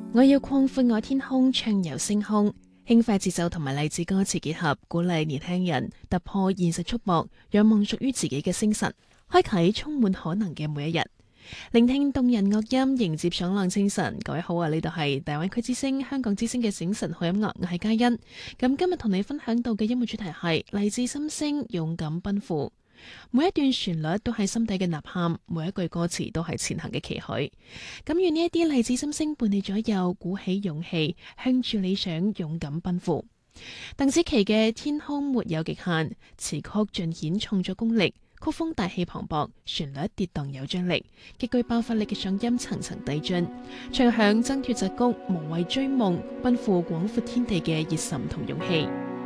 我要擴闊我天空，暢遊星空。輕快節奏同埋勵志歌詞結合，鼓勵年輕人突破現實束縛，讓夢屬於自己嘅星辰，開啟充滿可能嘅每一日。聆聽動人樂音，迎接爽朗清晨。各位好啊，呢度係大灣區之聲、香港之聲嘅醒晨好音樂，我係嘉欣。咁今日同你分享到嘅音樂主題係勵志心聲，勇敢奔赴。每一段旋律都係心底嘅吶喊，每一句歌詞都係前行嘅期許。咁願呢一啲勵志心聲伴你左右，鼓起勇氣，向住理想勇敢奔赴。鄧紫棋嘅《天空沒有極限》，詞曲盡顯創作功力，曲風大氣磅礴，旋律跌宕有張力，極具爆發力嘅嗓音層層遞進，唱響掙脫桎梏，無畏追夢，奔赴廣闊天地嘅熱忱同勇氣。